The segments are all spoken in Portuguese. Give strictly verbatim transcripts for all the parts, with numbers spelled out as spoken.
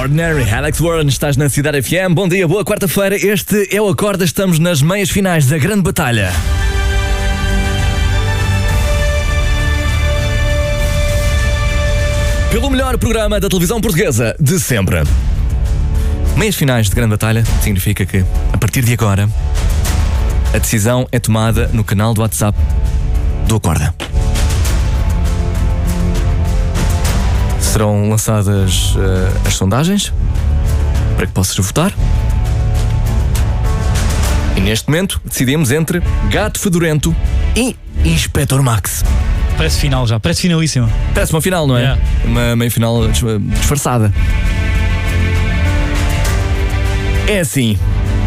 Extraordinary. Alex Warren, estás na Cidade F M. Bom dia, boa quarta-feira. Este é o Acorda. Estamos nas meias finais da grande batalha. Pelo melhor programa da televisão portuguesa de sempre. Meias finais de grande batalha significa que, a partir de agora, a decisão é tomada no canal do WhatsApp do Acorda. Serão lançadas uh, as sondagens para que possas votar. E neste momento decidimos entre Gato Fedorento e Inspector Max. Parece final já, parece finalíssima. Parece uma final, não é? Yeah. Uma meia final disfarçada. É assim.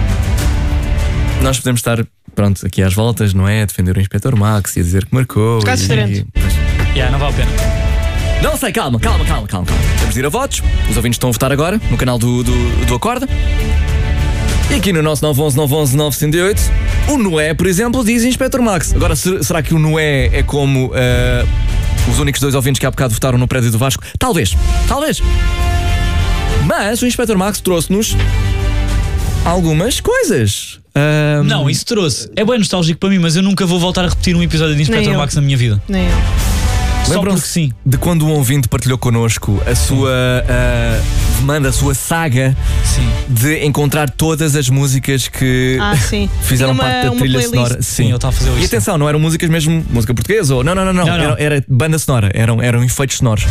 Nós podemos estar, pronto, aqui às voltas, não é? A defender o Inspector Max e a dizer que marcou. Gato Fedorento. Yeah, não vale a pena. Não sei, calma, calma, calma, calma, calma. Vamos ir a votos. Os ouvintes estão a votar agora no canal do, do, do Acorda. E aqui no nosso nove um um nove um um nove zero zero oito, o Noé, por exemplo, diz Inspector Max. Agora, será que o Noé é como uh, os únicos dois ouvintes que há bocado votaram no prédio do Vasco? Talvez, talvez. Mas o Inspector Max trouxe-nos algumas coisas. Um... Não, isso trouxe. É bem nostálgico para mim, mas eu nunca vou voltar a repetir um episódio de Inspector Max na minha vida. Nem eu. Lembram-se sim. de quando um ouvinte partilhou connosco a sua uh, demanda, a sua saga sim. de encontrar todas as músicas que ah, sim. fizeram uma, parte da trilha sonora? Sim, eu estava a fazer isso. E atenção, não eram músicas mesmo, música portuguesa ou não, não, não, não, não. Era, era banda sonora, eram, eram efeitos sonoros.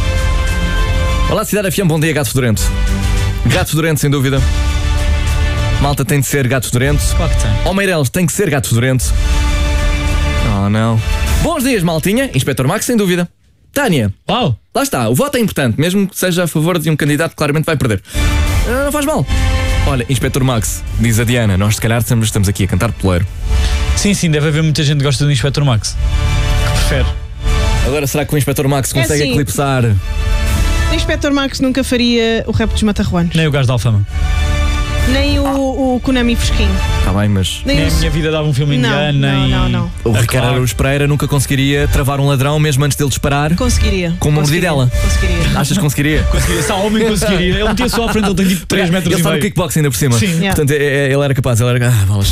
Olá, Cidade F M, bom dia, Gato Fedorento. Gato Fedorento, sem dúvida. Malta tem de ser Gato Fedorento. Claro que tem. Ó Meireles tem que ser Gato Fedorento. Oh, não. Bons dias, maltinha. Inspector Max, sem dúvida. Tânia. Uau. Lá está. O voto é importante, mesmo que seja a favor de um candidato que claramente vai perder. Uh, não faz mal. Olha, Inspector Max, diz a Diana, nós se calhar estamos, estamos aqui a cantar poleiro. Sim, sim, deve haver muita gente que gosta do Inspector Max. Que prefere. Agora, será que o Inspector Max consegue é assim, eclipsar? O Inspector Max nunca faria o rap dos Matarruanos. Nem o Gás da Alfama. Nem o, ah. o Konami Fresquinho. Está bem, mas... Nem, nem os... a Minha Vida Dava um Filme não, indiano, não, nem... Não, não, O é Ricardo claro. Araújo Pereira nunca conseguiria travar um ladrão mesmo antes dele disparar. Conseguiria. Com uma mordidela. Conseguiria. Achas que conseguiria? Conseguiria. Se há homem conseguiria. Ele metia só à frente, ele tem tipo três metros ele e sabe meio. kickboxing ainda por cima. Sim. Yeah. Portanto, ele era capaz. Ele era... Ah, bolas.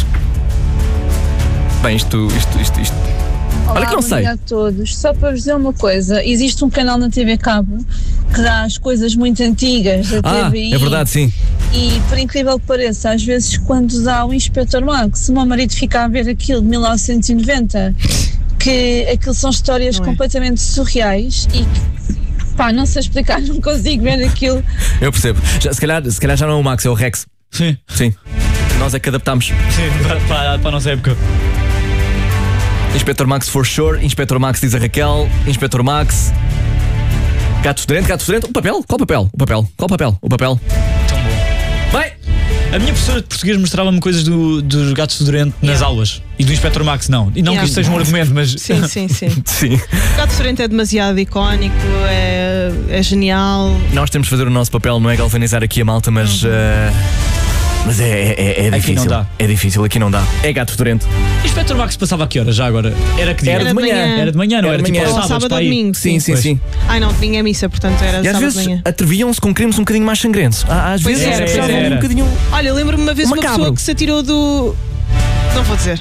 Bem, isto... isto, isto, isto. Olá, Olha que não bom sei. dia a todos. Só para vos dizer uma coisa, existe um canal na T V Cabo que dá as coisas muito antigas da Ah, T V I. é verdade, sim. E por incrível que pareça, às vezes quando dá o Inspector Max, o meu marido fica a ver aquilo de mil novecentos e noventa, que aquilo são histórias não é? completamente surreais e que, pá, não sei explicar, não consigo ver aquilo. Eu percebo. Já, se, calhar, se calhar já não é o Max, é o Rex. Sim. Sim. Nós é que adaptámos. Sim, para, para, para a nossa época. Inspector Max for sure. Inspector Max diz a Raquel. Inspector Max. Gato Fedorento, Gato Fedorento. O papel? Qual papel? O papel? Qual papel? O papel? Tão bom. Bem. A minha professora de português mostrava-me coisas do, dos Gatos Fedorento nas Yeah. aulas. E do Inspector Max não. E não Yeah. que isto seja um argumento, mas... Sim, sim, sim. Sim. O Gato Fedorento é demasiado icónico, é, é genial. Nós temos de fazer o nosso papel, não é galvanizar aqui a malta, mas... Uhum. Uh, mas é, é, é difícil. Aqui não dá. É difícil, aqui não dá. É Gato Fedorento. Inspector Max passava a que hora já agora? Era que dia? Era de manhã. Era de manhã, não Era era, de tipo manhã. aos Ou sábados, sábado para ou aí. domingo. Sim, sim, Pois. sim. Ai não, domingo é missa, portanto era E às sábado de vezes manhã. atreviam-se com crimes um bocadinho mais sangrentos. Às Pois vezes era, era, pois era, era. um bocadinho... Olha, lembro-me uma vez uma Macabro. pessoa que se atirou do... Não vou dizer.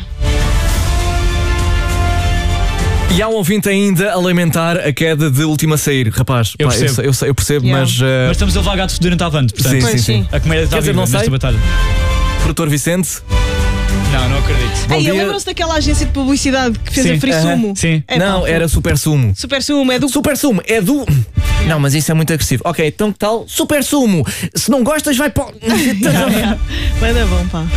E há um ouvinte ainda a lamentar a queda de Última a Sair. Rapaz, Eu pá, percebo. eu, sei- eu, sei- eu percebo, Yeah. mas... uh, Mas estamos a levar Gato Fedorento avante, portanto. Sim, Pois, sim, sim. sim. A comédia está Quer dizer, viva não sei. nesta batalha. Produtor Vicente. Não, não acredito. Bom Ei, dia. lembram-se daquela agência de publicidade que fez Sim. a Free Aham. Sumo? Sim. É, Não, pá, era Super Sumo. Super Sumo, é do... Super Sumo, é do... Não, mas isso é muito agressivo. Ok, então que tal? Super Sumo. Se não gostas, vai para... Vai dar bom, pá.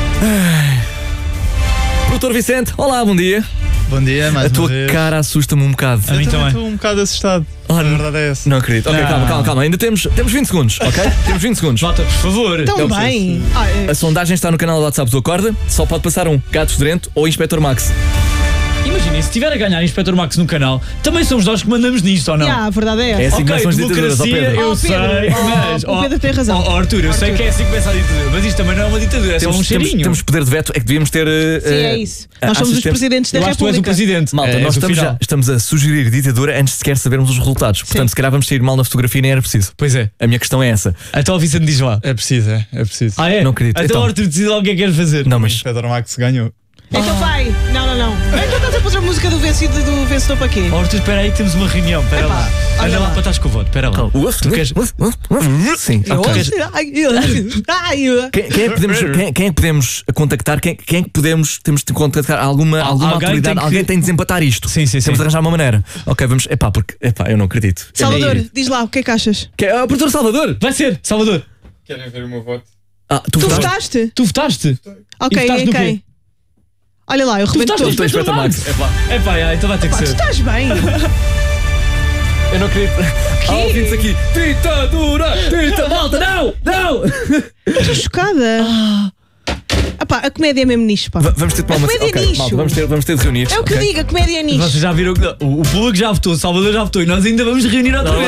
Produtor Vicente, olá, bom dia. Bom dia, mais A tua uma vez. cara assusta-me um bocado. A mim também. Estou um bocado assustado. Ora, A verdade é essa. Não acredito. Ok, Não. calma, calma, calma. Ainda temos, temos vinte segundos, ok? Temos vinte segundos. Jota, por favor. Tão Eu bem. Ah, é- A sondagem está no canal do WhatsApp do Acorda. Só pode passar um Gato Fedorento ou Inspector Max. Imagina, se estiver a ganhar Inspector Max no canal, também somos nós que mandamos nisto, ou não? Yeah, a verdade é essa. É assim que Ok, começam as ditaduras, ó democracia, Pedro. eu Oh, Pedro. sei, Oh, mas... o Pedro tem razão. Oh, Arthur, eu sei Arthur. que é assim que começa a ditadura, mas isto também não é uma ditadura, é só um Temos, temos, cheirinho. temos poder de veto, é que devíamos ter. uh, Sim, é uh, isso. ah, Nós somos achas os que temos- presidentes da Eu acho que tu és o República. presidente. Malta, É, nós és o estamos, já, final. estamos a sugerir ditadura antes de sequer sabermos os resultados. Portanto, se calhar vamos sair mal na fotografia, nem era preciso. Pois é. A minha questão é essa. Então o Vicente diz lá. É preciso, é, é preciso. Ah, é? Não acredito. Então, Então- Arthur, decide lá o que é que queres fazer. Não, mas. Pedro Max ganhou. Então vai. Não, não, não. Então estás a fazer a música do vencido do vencedor para quê? Oh, Arthur, espera aí, temos uma reunião. Espera Epá, lá. olha Anda lá lá. para trás com o voto. Espera lá. Uf, Tu queres- uf, uf, uf. Sim, Eu- ok. Ai, ai, ai. Quem, quem é que podemos, quem, quem é que podemos contactar? Quem, quem é que podemos temos de contactar? Alguma, alguma alguém autoridade? tem que- Alguém tem de desempatar isto. Sim, sim, Temos sim. de arranjar uma maneira. Ok, vamos. Epá, porque. Epá, eu não acredito. Salvador, É- diz lá, o que é que achas? Que é, ah, produtor Salvador! Vai ser, Salvador. Querem ver o meu voto? Ah, tu Tu votaste? votaste? Tu votaste? Ok, E votaste em no quem? quê? Olha lá, eu Tu rebento votaste no todo. Inspector Inspector Max. Max. É pá, é, então vai ter que Pá, tu ser. estás bem. Eu não acredito. Há ouvintes aqui. Ditadura! Ditadura! Malta, não! Não! Estou chocada. Ah pá, a comédia é mesmo nicho, pá. V- Vamos ter de tomar A uma comédia é ok, nicho. malta, vamos ter, vamos ter de reunir. É o que ok? eu digo, a comédia é nicho. Vocês já viram que o o público já votou, o Salvador já votou e nós ainda vamos reunir outra vez.